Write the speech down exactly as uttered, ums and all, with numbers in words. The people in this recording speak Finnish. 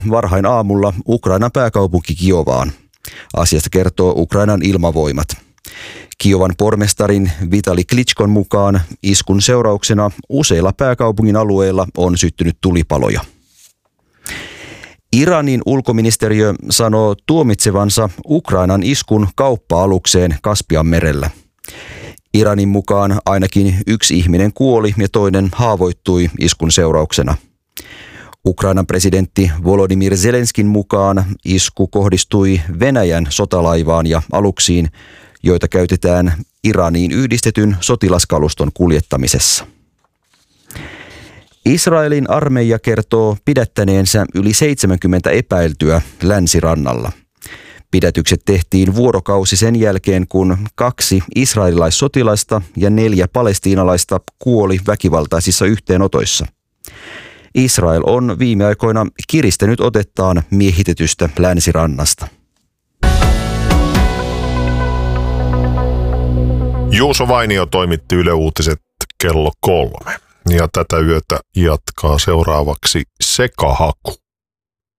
varhain aamulla Ukrainan pääkaupunki Kiovaan. Asiasta kertoo Ukrainan ilmavoimat. Kiovan pormestarin Vitali Klitschkon mukaan iskun seurauksena useilla pääkaupungin alueilla on syttynyt tulipaloja. Iranin ulkoministeriö sanoo tuomitsevansa Ukrainan iskun kauppa-alukseen Kaspianmerellä. Iranin mukaan ainakin yksi ihminen kuoli ja toinen haavoittui iskun seurauksena. Ukrainan presidentti Volodymyr Zelenskin mukaan isku kohdistui Venäjän sotalaivaan ja aluksiin, joita käytetään Iraniin yhdistetyn sotilaskaluston kuljettamisessa. Israelin armeija kertoo pidättäneensä yli seitsemänkymmentä epäiltyä länsirannalla. Pidätykset tehtiin vuorokausi sen jälkeen, kun kaksi israelilaissotilasta ja neljä palestiinalaista kuoli väkivaltaisissa yhteenotoissa. Israel on viime aikoina kiristänyt otettaan miehitetystä länsirannasta. Juuso Vainio toimitti Yle Uutiset kello kolme. Ja tätä yötä jatkaa seuraavaksi Sekahaku.